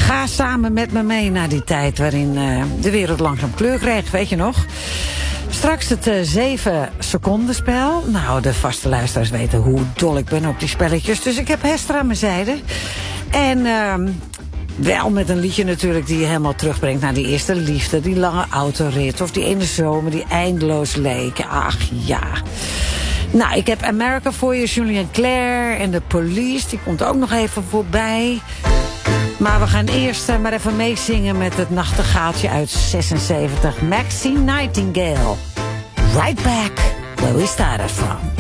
Ga samen met me mee naar die tijd waarin de wereld langzaam kleur kreeg, weet je nog? Straks het 7 seconden spel. Nou, de vaste luisteraars weten hoe dol ik ben op die spelletjes. Dus ik heb Hester aan mijn zijde. En wel met een liedje natuurlijk die je helemaal terugbrengt naar die eerste liefde. Die lange autorit of die ene zomer die eindeloos leek. Ach ja. Nou, ik heb America voor je, Julien Clerc en de Police. Die komt ook nog even voorbij. Maar we gaan eerst maar even meezingen met het nachtegaaltje uit 76. Maxine Nightingale. Right back where we started from.